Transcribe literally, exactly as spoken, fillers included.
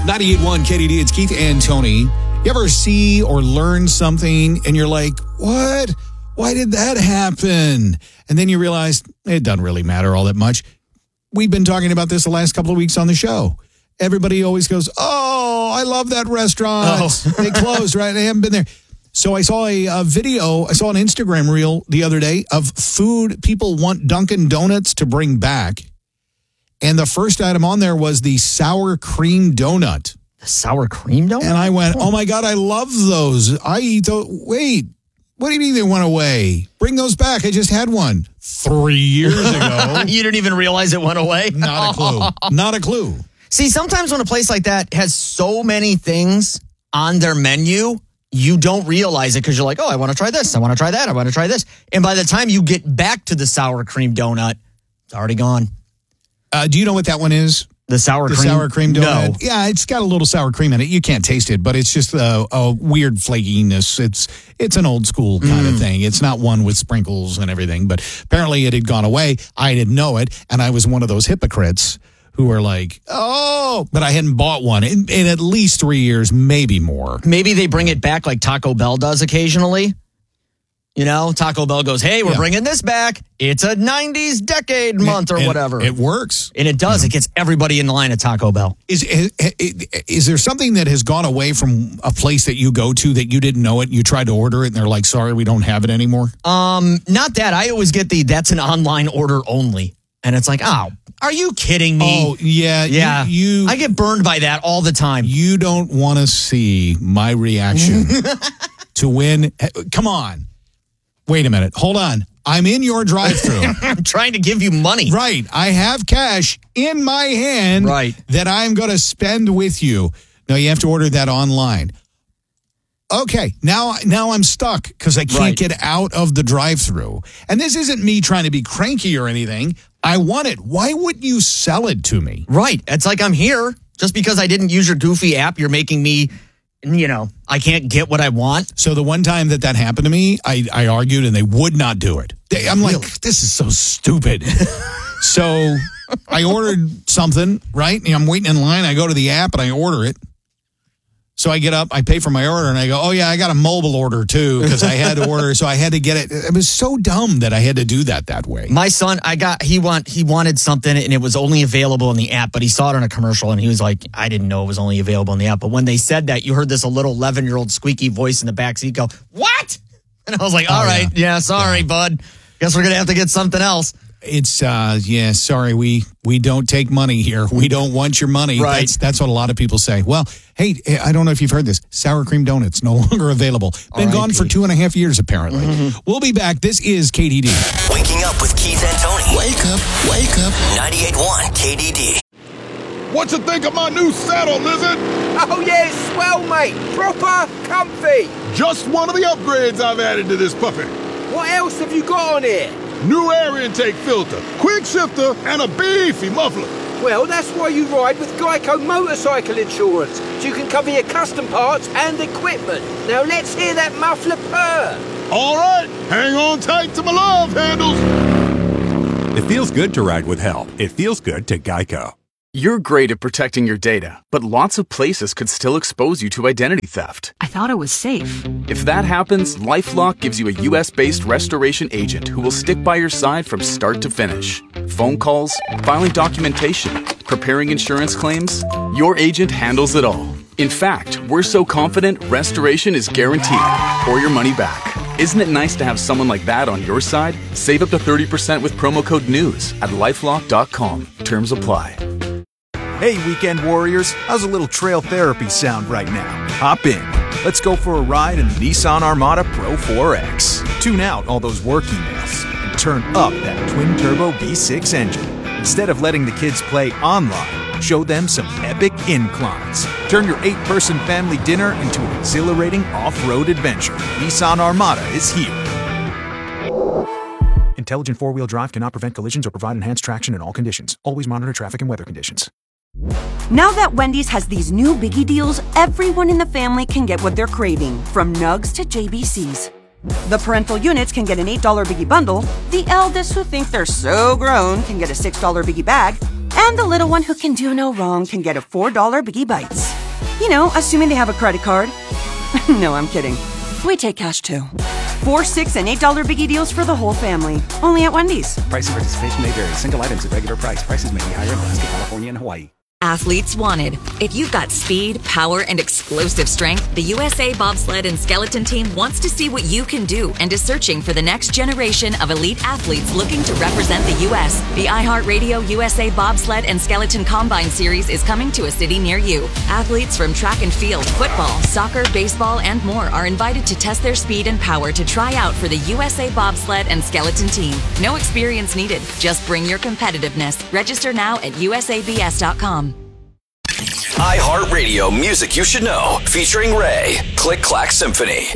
ninety-eight point one K D D, it's Keith and Tony. You ever see or learn something and you're like, what? Why did that happen? And then you realize it doesn't really matter all that much. We've been talking about this the last couple of weeks on the show. Everybody always goes, oh, I love that restaurant. Oh. They closed, right? They haven't been there. So I saw a, a video, I saw an Instagram reel the other day of food people want Dunkin' Donuts to bring back. And the first item on there was the sour cream donut. The sour cream donut? And I went, oh my God, I love those. I eat those. Wait, what do you mean they went away? Bring those back. I just had one three years ago. You didn't even realize it went away? Not a clue. Not a clue. See, sometimes when a place like that has so many things on their menu, you don't realize it because you're like, oh, I want to try this. I want to try that. I want to try this. And by the time you get back to the sour cream donut, it's already gone. Uh, do you know what that one is? The sour the cream? sour cream donut? No. Yeah, it's got a little sour cream in it. You can't taste it, but it's just a, a weird flakiness. It's it's an old school kind mm. of thing. It's not one with sprinkles and everything, but apparently it had gone away. I didn't know it, and I was one of those hypocrites who were like, oh, but I hadn't bought one in, in at least three years, maybe more. Maybe they bring it back like Taco Bell does occasionally. You know, Taco Bell goes, hey, we're yeah. bringing this back. It's a nineties decade month or and whatever. It works. And it does. Yeah. It gets everybody in the line at Taco Bell. Is, is is there something that has gone away from a place that you go to that you didn't know it? You tried to order it and they're like, sorry, we don't have it anymore? Um, not that. I always get the, that's an online order only. And it's like, oh, are you kidding me? Oh, yeah. Yeah. You, you I get burned by that all the time. You don't want to see my reaction to win. Come on. Wait a minute. Hold on. I'm in your drive-thru. I'm trying to give you money. Right. I have cash in my hand right. that I'm going to spend with you. No, you have to order that online. Okay. Now, now I'm stuck because I can't right. get out of the drive-thru. And this isn't me trying to be cranky or anything. I want it. Why wouldn't you sell it to me? Right. It's like I'm here. Just because I didn't use your goofy app, you're making me... You know, I can't get what I want. So the one time that that happened to me, I, I argued and they would not do it. They, I'm like, this is so stupid. So I ordered something, right? And I'm waiting in line. I go to the app and I order it. So I get up, I pay for my order, and I go, oh, yeah, I got a mobile order, too, because I had to order. So I had to get it. It was so dumb that I had to do that that way. My son, I got, he want, he wanted something, and it was only available in the app, but he saw it on a commercial, and he was like, I didn't know it was only available in the app. But when they said that, you heard this a little eleven-year-old squeaky voice in the backseat go, what? And I was like, all oh, right, yeah, yeah sorry, yeah. bud. Guess we're going to have to get something else. It's, uh, yeah, sorry, we we don't take money here. We don't want your money. Right. That's, that's what a lot of people say. Well, hey, I don't know if you've heard this. Sour cream donuts, no longer available. Been gone for two and a half years, apparently. Mm-hmm. We'll be back. This is K D D. Waking up with Keith and Tony. Wake up, wake up. ninety-eight point one K D D. What you think of my new saddle, Lizard? Oh, yeah, it's swell, mate. Proper comfy. Just one of the upgrades I've added to this puppy. What else have you got on here? New air intake filter, quick shifter, and a beefy muffler. Well, that's why you ride with Geico Motorcycle Insurance, so you can cover your custom parts and equipment. Now let's hear that muffler purr. All right, hang on tight to my love handles. It feels good to ride with help. It feels good to Geico. You're great at protecting your data, but lots of places could still expose you to identity theft. I thought it was safe. If that happens, LifeLock gives you a U S-based restoration agent who will stick by your side from start to finish. Phone calls, filing documentation, preparing insurance claims, your agent handles it all. In fact, we're so confident restoration is guaranteed or your money back. Isn't it nice to have someone like that on your side? Save up to thirty percent with promo code NEWS at lifelock dot com. Terms apply. Hey, weekend warriors, how's a little trail therapy sound right now? Hop in. Let's go for a ride in the Nissan Armada Pro four X. Tune out all those work emails and turn up that twin-turbo V six engine. Instead of letting the kids play online, show them some epic inclines. Turn your eight-person family dinner into an exhilarating off-road adventure. Nissan Armada is here. Intelligent four-wheel drive cannot prevent collisions or provide enhanced traction in all conditions. Always monitor traffic and weather conditions. Now that Wendy's has these new biggie deals, everyone in the family can get what they're craving, from nugs to J B Cs. The parental units can get an eight dollar biggie bundle, the eldest who think they're so grown can get a six dollar biggie bag, and the little one who can do no wrong can get a four dollar biggie bites. You know, assuming they have a credit card. No, I'm kidding. We take cash too. Four, six, and eight dollar biggie deals for the whole family. Only at Wendy's. Price and participation may vary. Single items at regular price. Prices may be higher in Alaska, California, and Hawaii. Athletes wanted. If you've got speed, power, and explosive strength, the U S A Bobsled and Skeleton Team wants to see what you can do and is searching for the next generation of elite athletes looking to represent the U S. The iHeartRadio U S A Bobsled and Skeleton Combine Series is coming to a city near you. Athletes from track and field, football, soccer, baseball, and more are invited to test their speed and power to try out for the U S A Bobsled and Skeleton Team. No experience needed. Just bring your competitiveness. Register now at U S A B S dot com. iHeartRadio Music You Should Know, featuring Ray. Click Clack Symphony.